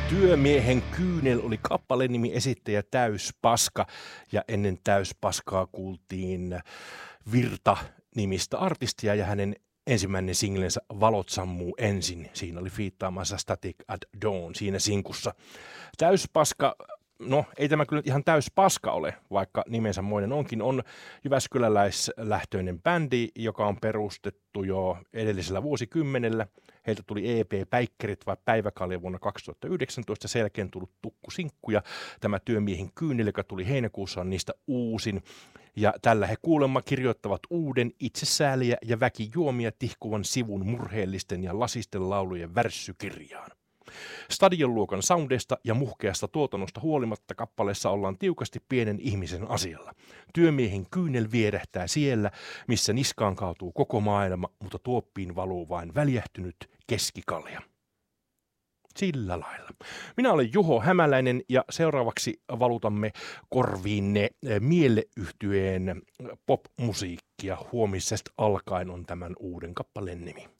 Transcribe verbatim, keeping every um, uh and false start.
Työmiehen kyynel oli kappaleen nimi, esittäjä Täyspaska, ja ennen Täyspaskaa kuultiin Virta-nimistä artistia ja hänen ensimmäinen singlensä Valot sammuu ensin. Siinä oli fiittaamassa Static at Dawn siinä sinkussa. Täyspaska, no ei tämä kyllä ihan täyspaska ole, vaikka nimensä moinen onkin, on jyväskyläläislähtöinen bändi, joka on perustettu jo edellisellä vuosikymmenellä. Heiltä tuli E P Päikkerit vai Päiväkalja vuonna kaksituhattayhdeksäntoista, sen jälkeen tullut tukkusinkku ja tämä Työmiehen kyynel, joka tuli heinäkuussa, on niistä uusin. Ja tällä he kuulemma kirjoittavat uuden itsesääliä ja väkijuomia tihkuvan sivun murheellisten ja lasisten laulujen värssykirjaan. Stadionluokan soundesta ja muhkeasta tuotannosta huolimatta kappaleessa ollaan tiukasti pienen ihmisen asialla. Työmiehen kyynel vierähtää siellä, missä niskaan kaatuu koko maailma, mutta tuoppiin valuu vain väljähtynyt keskikalja. Sillä lailla. Minä olen Juho Hämäläinen ja seuraavaksi valutamme korviinne Mielle-yhtyeen popmusiikkia. Huomisesta alkaen on tämän uuden kappaleen nimi.